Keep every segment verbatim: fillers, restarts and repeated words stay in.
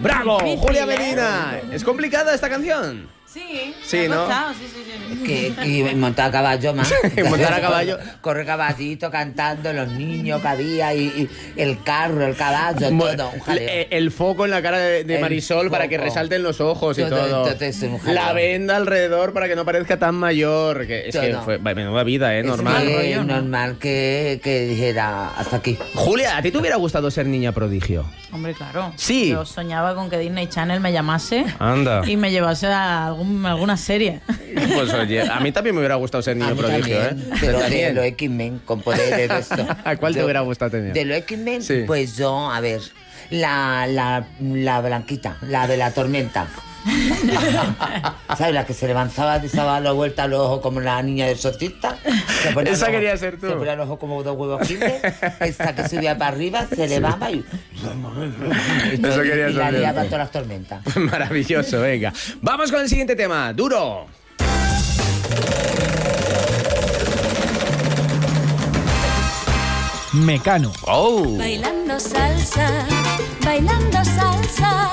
¡Bravo! Difícil, Julia ¿eh? Medina. ¿Es complicada esta canción? Sí, Sí, me ha ¿no? costado, sí, sí, sí. Que, y montar a caballo más. Montar a caballo. Corre caballito cantando, los niños que había, y, y el carro, el caballo, todo. Un jaleo. El, el foco en la cara de, de El Marisol para que foco. resalten los ojos y Todo, todo. entonces, un jaleo. La venda alrededor para que no parezca tan mayor. Que, es que Todo. fue menuda vida, ¿eh? Es Normal. que rollo, ¿no? normal que, que dijera hasta aquí. Julia, ¿a ti te hubiera gustado ser niña prodigio? Hombre, claro. Sí. Yo soñaba con que Disney Channel me llamase Anda. y me llevase a algún, alguna serie. Pues oye, a mí también me hubiera gustado ser niño A mí prodigio, también, ¿eh? pero de También. los X-Men, con poderes de esto. ¿A cuál te Yo- hubiera gustado tener? De los X-Men, Sí. pues yo, a ver, la, la, la blanquita, la de la tormenta. ¿Sabes? La que se levantaba, se daba la vuelta a los ojos como la niña del exorcista. Se ponía Esa los ojos- quería ser tú. Se ponía los ojos como dos huevos Kinder. Esta que subía para arriba, se elevaba y... Eso quería y la ser liaba tú. todas las tormentas. Maravilloso, venga. Vamos con el siguiente tema. Duro. Mecano. Oh. Bailando salsa, bailando salsa,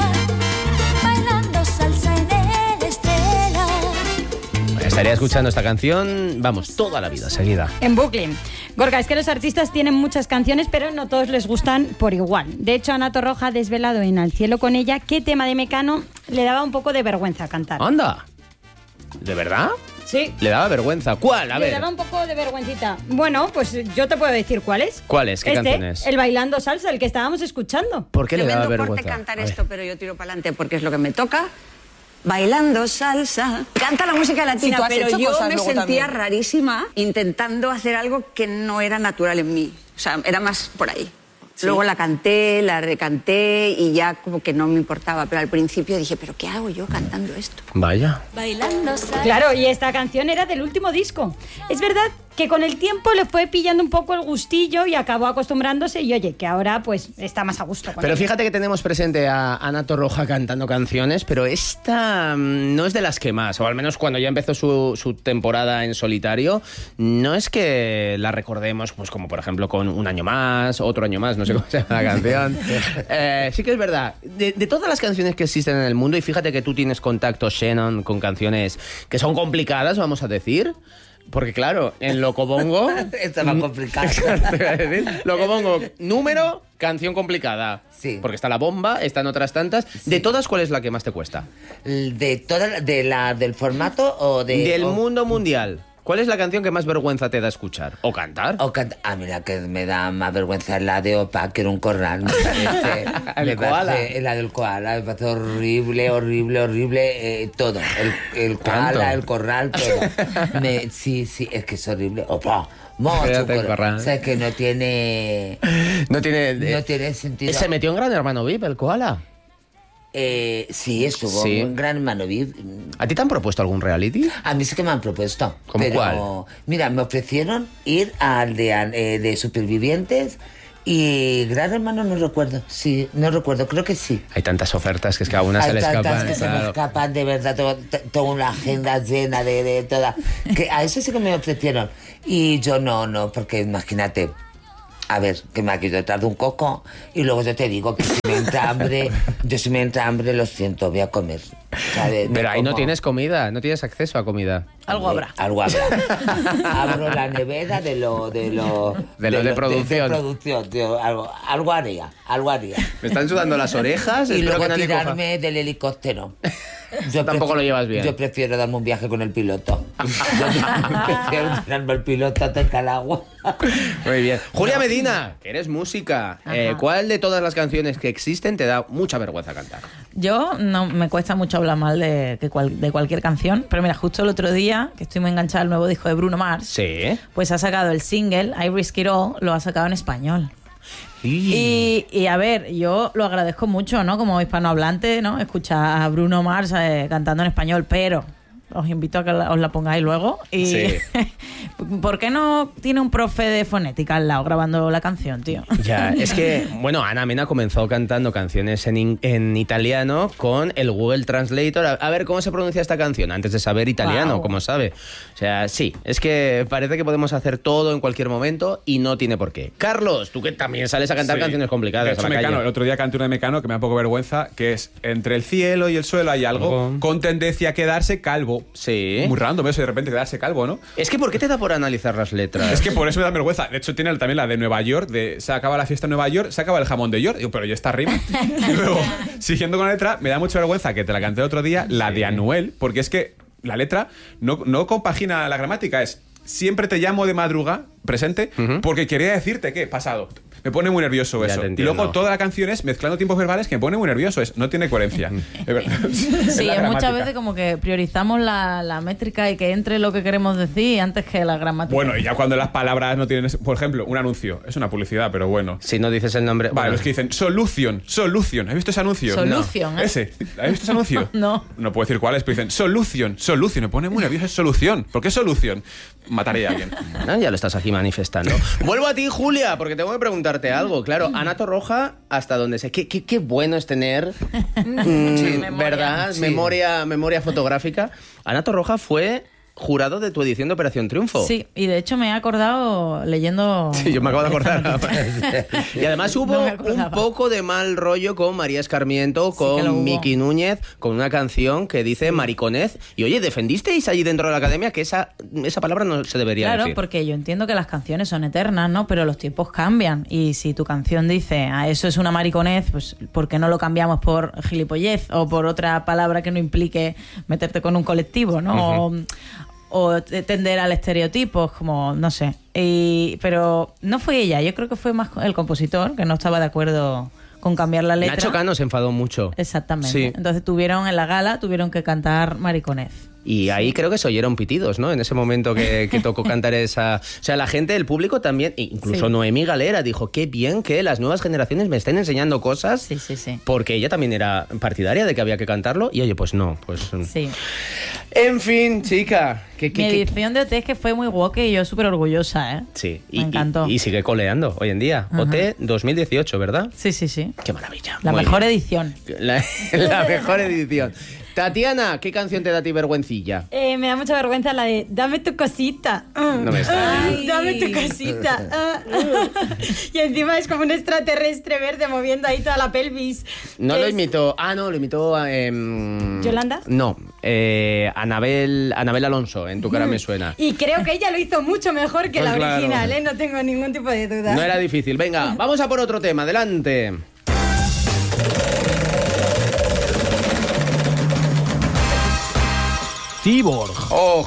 bailando salsa en el Estela. Estaría escuchando esta canción, vamos, toda la vida seguida. En bucle. Gorka, es que los artistas tienen muchas canciones, pero no todos les gustan por igual. De hecho, Ana Torroja ha desvelado en Al cielo con ella qué tema de Mecano le daba un poco de vergüenza cantar. Anda. ¿De verdad? Sí. Le daba vergüenza. ¿Cuál? A Le ver. daba un poco de vergüencita. Bueno, pues yo te puedo decir cuál es. ¿Cuál es? ¿Qué este, canción es? El Bailando Salsa, el que estábamos escuchando. ¿Por qué le daba Tremendo vergüenza? corte cantar A ver. esto, pero yo tiro para adelante porque es lo que me toca. Bailando salsa. Canta la música latina, Sí, tú has pero hecho yo cosas me luego sentía también. rarísima intentando hacer algo que no era natural en mí. O sea, era más por ahí. Luego la canté, la recanté y ya como que no me importaba. Pero al principio dije, ¿pero qué hago yo cantando esto? Vaya. Bailando salsa. Claro, y esta canción era del último disco. Es verdad que con el tiempo le fue pillando un poco el gustillo y acabó acostumbrándose y oye, que ahora pues está más a gusto con Pero ella. fíjate que tenemos presente a Ana Torroja cantando canciones, pero esta mm, no es de las que más, o al menos cuando ya empezó su, su temporada en solitario, no es que la recordemos pues como por ejemplo con Un año más, Otro año más, no sé cómo se llama la canción. Eh, sí que es verdad, de, de todas las canciones que existen en el mundo, y fíjate que tú tienes contacto, Shannon, con canciones que son complicadas, vamos a decir. Porque claro, en Locobongo... Esto es más complicado. Te iba a decir, Locobongo, número, canción complicada. Sí. Porque está la bomba, están otras tantas. De todas, ¿cuál es la que más te cuesta? ¿De toda, de la, del formato o de...? Del o- mundo mundial. ¿Cuál es la canción que más vergüenza te da escuchar? ¿O cantar? O canta- a mí la que me da más vergüenza es la de Opa, que era un corral. Me parece, El me koala. parece- la del koala, me parece horrible, horrible, horrible, eh, todo. El, el koala, Tanto. el corral, todo. Me- sí, sí, es que es horrible. Opa, mucho Fíjate, el cor- corral. O sea, es que no tiene... No tiene... No tiene sentido. ¿Se metió en Gran Hermano V I P, el koala? Eh, sí, estuvo Sí. un gran hermano V I P. ¿A ti te han propuesto algún reality? A mí sí que me han propuesto. ¿Cómo pero, cuál? Mira, me ofrecieron ir al de, eh, de supervivientes y Gran Hermano no recuerdo. Sí, no recuerdo, creo que sí. Hay tantas ofertas que es que a una se Hay le tantas escapan. que se me claro. escapan, de verdad, tengo, te- tengo una agenda llena de, de toda. Que a eso sí que me ofrecieron. Y yo no, no, porque imagínate. A ver, que me ha quedado detrás de un coco y luego yo te digo que si me entra hambre, yo si me entra hambre, lo siento, voy a comer. ¿sabes? Me Pero ahí no como- tienes comida, no tienes acceso a comida. Algo habrá. Eh, algo habrá. Abro la nevera de lo de lo De lo de lo- producción. de producción, tío, algo, algo haría, algo haría. Me están sudando las orejas. Y espero luego que nadie coja- tirarme del helicóptero. Tampoco lo llevas bien. Yo prefiero darme un viaje con el piloto. Yo prefiero tirarme el piloto a tocar el agua. Muy bien. Julia Medina, que eres música. Eh, ¿Cuál de todas las canciones que existen te da mucha vergüenza cantar? Yo no me cuesta mucho hablar mal de, que cual- de cualquier canción, pero mira, justo el otro día, que estoy muy enganchada al nuevo disco de Bruno Mars, Sí. pues ha sacado el single I Risk It All, lo ha sacado en español. Y, y a ver, yo lo agradezco mucho, ¿no? Como hispanohablante, ¿no? Escuchar a Bruno Mars eh, cantando en español, pero os invito a que la- os la pongáis luego. Y Sí. ¿por qué no tiene un profe de fonética al lado grabando la canción, tío? Ya, es que, bueno, Ana Mena comenzó cantando canciones en, in- en italiano con el Google Translator. A, a ver, ¿cómo se pronuncia esta canción? Antes de saber italiano, Guau. como sabe. O sea, sí, es que parece que podemos hacer todo en cualquier momento y no tiene por qué. Carlos, tú que también sales a cantar Sí. canciones complicadas De hecho, a la Mecano, calle. el otro día canté una de Mecano que me da un poco vergüenza, que es entre el cielo y el suelo hay algo Algo. con tendencia a quedarse calvo. Sí. Muy random eso, de repente quedarse calvo, ¿no? Es que, ¿por qué te da por analizar las letras? Es que por eso me da vergüenza. De hecho, tiene también la de Nueva York, de se acaba la fiesta en Nueva York, se acaba el jamón de York. Digo, pero ya está rima. Y luego, siguiendo con la letra, me da mucha vergüenza que te la canté el otro día, la de Anuel, porque es que la letra no, no compagina la gramática, es siempre te llamo de madruga, presente, porque quería decirte que pasado. Me pone muy nervioso Ya eso. te Y entiendo. luego toda la canción es mezclando tiempos verbales que me pone muy nervioso. Es, no tiene coherencia. Es verdad. Sí, la es muchas gramática. veces como que priorizamos la, la métrica y que entre lo que queremos decir antes que la gramática. Bueno, y ya cuando las palabras no tienen... Por ejemplo, un anuncio. Es una publicidad, pero bueno. Si no dices el nombre... Vale, bueno. los que dicen Solution, Solution. ¿Has visto ese anuncio? Solution, No. ¿eh? Ese. ¿Has visto ese anuncio? No. No puedo decir cuál es, pero dicen Solution, Solution. Me pone muy nervioso, es solución. ¿Por qué solución? Mataré a alguien. Ah, ya lo estás aquí manifestando. Vuelvo a ti, Julia, porque tengo que preguntarte algo. Claro, Ana Torroja, hasta donde sé. Qué, qué, qué bueno es tener, mm, memoria. ¿verdad? Sí. Memoria, memoria fotográfica. Ana Torroja fue jurado de tu edición de Operación Triunfo. Sí, y de hecho me he acordado leyendo... Sí, yo me acabo de acordar. Y además hubo No me acordaba. un poco de mal rollo con María Escarmiento, Sí que lo con hubo. Miki Núñez, con una canción que dice mariconez. Y oye, ¿defendisteis allí dentro de la academia que esa, esa palabra no se debería Claro, decir? porque yo entiendo que las canciones son eternas, ¿no? Pero los tiempos cambian. Y si tu canción dice, a eso es una mariconez, pues ¿por qué no lo cambiamos por gilipollez o por otra palabra que no implique meterte con un colectivo, ¿no? O, o te- tender al estereotipo, como, no sé. Y, pero no fue ella, yo creo que fue más el compositor, que no estaba de acuerdo con cambiar la letra. Nacho Cano se enfadó mucho. Exactamente. Sí. Entonces tuvieron en la gala, tuvieron que cantar mariconez. Y ahí creo que se oyeron pitidos, ¿no? En ese momento que, que tocó cantar esa... O sea, la gente, el público también, incluso Sí. Noemí Galera dijo, qué bien que las nuevas generaciones me estén enseñando cosas. Sí, sí, sí. Porque ella también era partidaria de que había que cantarlo. Y oye, pues no, pues... Sí. En fin, chica. Que, que, Mi que- edición de O T es que fue muy woke y yo súper orgullosa, ¿eh? Sí, Me y, encantó. y, y sigue coleando hoy en día. O T dos mil dieciocho, ¿verdad? Sí, sí, sí. Qué maravilla. La Muy mejor bien. edición. La, la mejor edición. Tatiana, ¿qué canción te da a ti vergüencilla? Eh, me da mucha vergüenza la de dame tu cosita. Ah, No me extraña. ah, dame tu cosita. Ah, ah. Y encima es como un extraterrestre verde moviendo ahí toda la pelvis. No lo Es- imitó. Ah, no, lo imitó. em, ¿Yolanda? No, eh, Anabel, Anabel Alonso, en tu cara me suena. Y creo que ella lo hizo mucho mejor que Pues la claro. original, ¿eh? No tengo ningún tipo de duda. No era difícil. Venga, vamos a por otro tema. Adelante. Cyborg. Oh.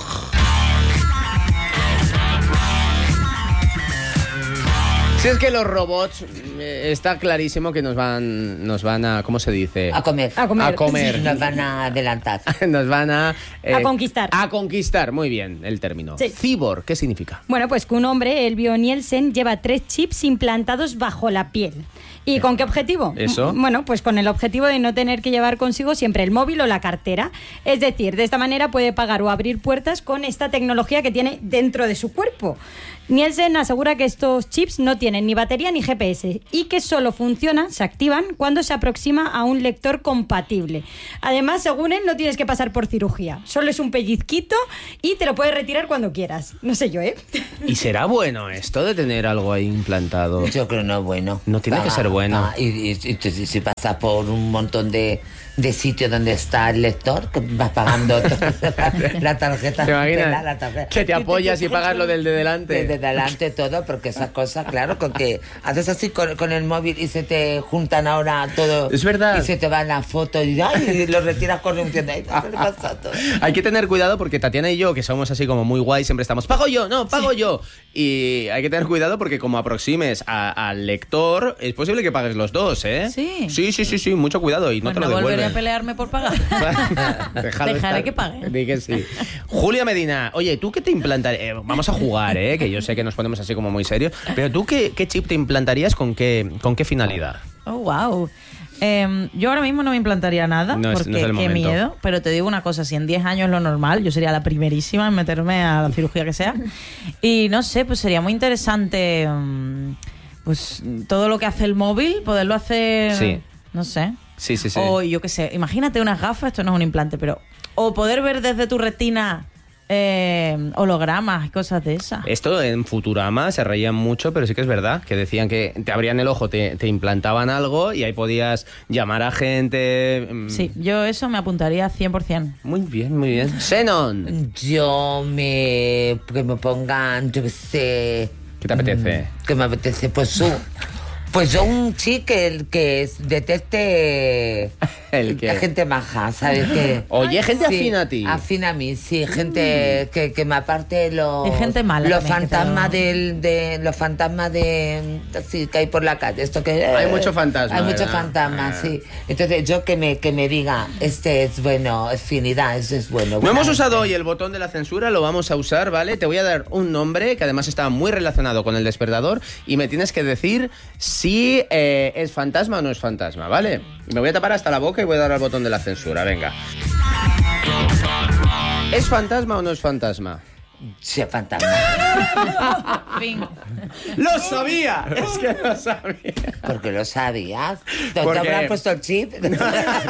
Si es que los robots eh, está clarísimo que nos van, nos van a, ¿cómo se dice? A comer. A comer. A comer. Nos van a adelantar. Nos van a... A conquistar. A conquistar, muy bien el término. Sí. Cyborg, ¿qué significa? Bueno, pues que un hombre, Elvio Nielsen, lleva tres chips implantados bajo la piel. ¿Y con qué objetivo? ¿Eso? Bueno, pues con el objetivo de no tener que llevar consigo siempre el móvil o la cartera. Es decir, de esta manera puede pagar o abrir puertas con esta tecnología que tiene dentro de su cuerpo. Nielsen asegura que estos chips no tienen ni batería ni G P S y que solo funcionan, se activan, cuando se aproxima a un lector compatible. Además, según él, no tienes que pasar por cirugía. Solo es un pellizquito y te lo puedes retirar cuando quieras. No sé yo, ¿eh? ¿Y será bueno esto de tener algo ahí implantado? Yo creo que no es bueno. No tiene que ser bueno. paga. Y, y, y tú, si si pasas por un montón de, de sitios donde está el lector, que vas pagando la, la tarjeta. ¿Te imaginas? la- la tarjeta. Que te apoyas y pagas lo del de delante. De, de delante todo, porque esas cosas, claro, con que haces así con, con el móvil y se te juntan ahora todo. Es verdad. Y se te van las fotos y, ay, y lo retiras corriendo. Ay, ¿qué le pasa a todo? Hay que tener cuidado porque Tatiana y yo, que somos así como muy guay, siempre estamos, pago yo, no, pago yo. Y hay que tener cuidado porque como aproximes a- al lector, es posible que pagues los dos, ¿eh? Sí. Sí, sí, sí, sí, mucho cuidado y no Pues te no lo volveré devuelven. a pelearme por pagar. Déjalo Dejaré estar. que pague. Di que sí. Julia Medina, oye, ¿tú qué te implantarías? Eh, vamos a jugar, ¿eh? Que yo sé que nos ponemos así como muy serios. Pero ¿tú qué, qué chip te implantarías con qué, con qué finalidad? Oh, wow. Eh, yo ahora mismo no me implantaría nada, No es- porque no es el qué momento. miedo. Pero te digo una cosa, si en diez años es lo normal, yo sería la primerísima en meterme a la cirugía que sea. Y no sé, pues sería muy interesante mm, pues todo lo que hace el móvil, poderlo hacer, Sí. no sé. Sí, sí, sí. O yo qué sé, imagínate unas gafas, esto no es un implante, pero... O poder ver desde tu retina eh, hologramas y cosas de esas. Esto en Futurama se reían mucho, pero sí que es verdad, que decían que te abrían el ojo, te, te implantaban algo y ahí podías llamar a gente. mm. Sí, yo eso me apuntaría cien por ciento. Muy bien, muy bien. Xenon, Yo me... que me pongan, yo qué sé... ¿qué te apetece? Que me apetece, pues un... Pues yo un chico que, que es- detecte ¿El qué? la gente maja, ¿sabes qué? Oye, gente Sí, afín a ti. Afín a mí, sí, gente que, que me aparte los, Hay gente mala los también que te fantasmas lo- del, de los fantasmas de así, que hay por la calle. Esto que Hay mucho fantasma, Hay muchos ¿verdad? fantasmas, Ah. sí. Entonces yo que me que me diga, este es bueno, afinidad, este es bueno. No buena hemos usado gente. hoy el botón de la censura, lo vamos a usar, ¿vale? Te voy a dar un nombre que además está muy relacionado con el despertador y me tienes que decir si eh, es fantasma o no es fantasma, ¿vale? Y me voy a tapar hasta la boca y voy a dar al botón de la censura, venga. ¿Es fantasma o no es fantasma? Sí, fantasma. Fin. ¡Lo sabía! Es que lo sabía. Porque lo sabías. ¿No ¿Por te qué? habrán puesto el chip? ¿No te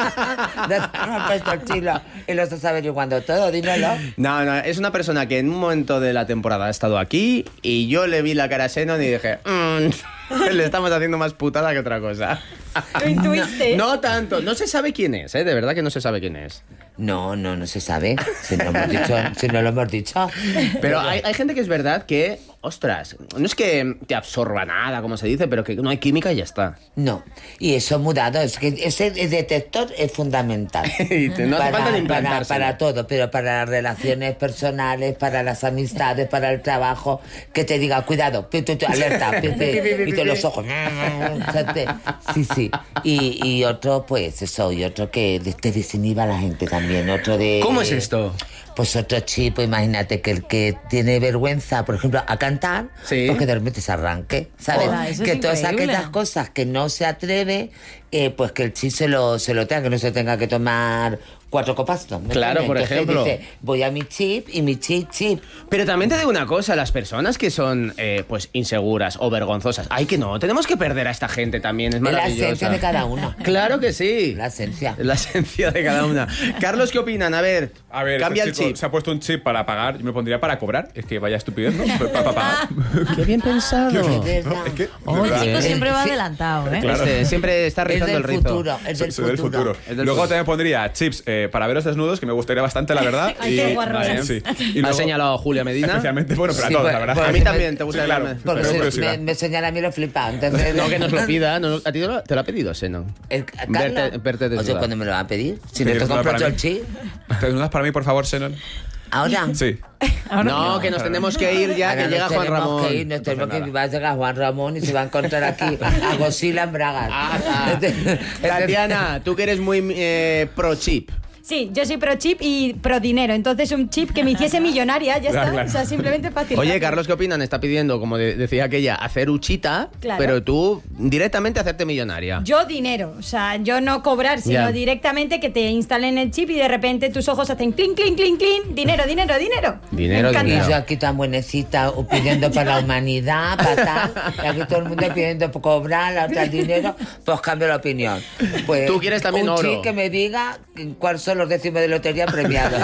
habrán puesto el chip y lo estás averiguando todo? Dímelo. No, no, es una persona que en un momento de la temporada ha estado aquí y yo le vi la cara a Xenon y dije, "Mm, le estamos haciendo más putada que otra cosa. Lo intuiste. No tanto, no se sabe quién es, ¿eh? De verdad que no se sabe quién es. No, no, no se sabe. Si no, hemos dicho, si no lo hemos dicho. Pero hay, hay gente que es verdad que, ostras, no es que te absorba nada, como se dice, pero que no hay química y ya está. No. Y eso mudado. Es que ese detector es fundamental. Y te- no hace falta ni para, implantárselo. para todo, pero para las relaciones personales, para las amistades, para el trabajo, que te diga, cuidado, pi, pi, pi, alerta, pi, pi, y te los ojos. ¿sabes? Sí, sí. Y, y otro, pues eso, y otro que te desinhiba a la gente también. Otro de. ¿Cómo es esto? Pues otro chip, imagínate que el que tiene vergüenza, por ejemplo, a cantar, Sí. pues que de repente se arranque, ¿sabes? Hola, eso es que todas increíble. aquellas cosas que no se atreve, eh, pues que el chip se lo, se lo tenga, que no se tenga que tomar cuatro copas. ¿no? ¿Me Claro, entiendes? por Entonces ejemplo. dice, voy a mi chip y mi chip, chip. Pero también te digo una cosa, las personas que son eh, pues inseguras o vergonzosas, ay que no, tenemos que perder a esta gente también, es Es la maravillosa. esencia de cada uno. Claro que sí. La esencia. La esencia de cada una. Carlos, ¿qué opinan? A ver, A ver, cambia este el chico chip. se ha puesto un chip para pagar, yo me pondría para cobrar. Es que vaya estupidez, ¿no? Para, para pagar. Qué bien pensado. Es verdad. Es que, de Oye. verdad, El chico siempre va Sí. adelantado, ¿eh? Claro. Este, siempre está Es rizando del el rizo. futuro, es soy, del soy del futuro. futuro. Es del Luego futuro. también pondría chips eh, para veros desnudos, que me gustaría bastante, la verdad. Ay, qué guarros. Vale, sí. Y Ha luego- señalado Julia Medina. Especialmente, bueno, pero a Sí, todos, pues- la verdad. pues- A mí también te gusta Claro. hablarme. Porque Tengo se- curiosidad. me, me señala a mí lo flipa. Entonces, No, que nos lo pida. No, ¿a ti te lo, te lo ha pedido, Seno? El, Verte, Carlos, verte o sea, desnuda. ¿cuándo me lo va a pedir? Si Sí, no te desnuda compro para yo el mí. chip. ¿Te desnudas para mí, por favor, Xenon? ¿Ahora? Sí. No, que nos tenemos que ir ya, Ahora que nos llega Juan tenemos Ramón. Que ir, nos tenemos que nada. ir, va a llegar Juan Ramón y se va a encontrar aquí a Godzilla en Bragas. Ah, Tatiana, tú que eres muy eh, pro chip. Sí, yo soy pro chip y pro dinero. Entonces un chip que me hiciese millonaria, ya Claro, está. claro. O sea, simplemente fácil. Oye, Carlos, ¿qué opinan? Está pidiendo, como de- decía aquella, hacer uchita, Claro. pero tú directamente hacerte millonaria. Yo dinero, o sea, yo no cobrar, sino Ya. directamente que te instalen el chip y de repente tus ojos hacen clink, clink, clink, clink, dinero, dinero, dinero. Dinero, Me encanta. Y dinero. yo aquí tan buenecita pidiendo para la humanidad, para tal, y aquí todo el mundo pidiendo por cobrar, la otra el dinero, pues cambio la opinión. Pues, Tú quieres también un oro. chico que me diga cuáles son los décimos de lotería premiados.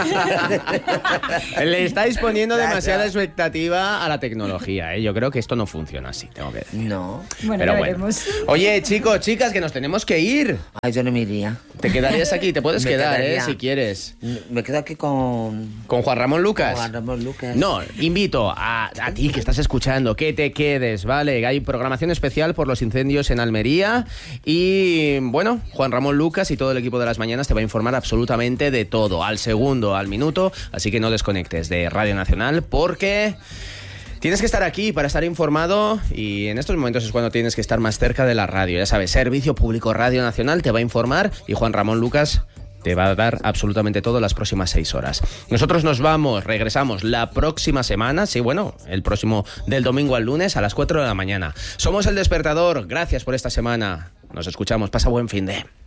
Le estáis poniendo Claro. demasiada expectativa a la tecnología, ¿eh? Yo creo que esto no funciona así, tengo que decir. No. Bueno, Pero ya bueno. veremos. Oye, chicos, chicas, que nos tenemos que ir. Ay, yo no me iría. Te quedarías aquí, te puedes Me quedar, ¿eh? quedaría. Si quieres. Me quedo aquí con Con Juan Ramón Lucas. Juan Ramón Lucas. No, invito a, a ti que estás escuchando que te quedes, ¿vale? Hay programación especial por los incendios en Almería y, bueno, Juan Ramón Lucas y todo el equipo de las mañanas te va a informar absolutamente de todo, al segundo, al minuto, así que no desconectes de Radio Nacional porque tienes que estar aquí para estar informado y en estos momentos es cuando tienes que estar más cerca de la radio, ya sabes, Servicio Público Radio Nacional te va a informar y Juan Ramón Lucas te va a dar absolutamente todo las próximas seis horas. Nosotros nos vamos, regresamos la próxima semana, sí, bueno, el próximo del domingo al lunes a las cuatro de la mañana. Somos El Despertador, gracias por esta semana. Nos escuchamos. Pasa buen fin de...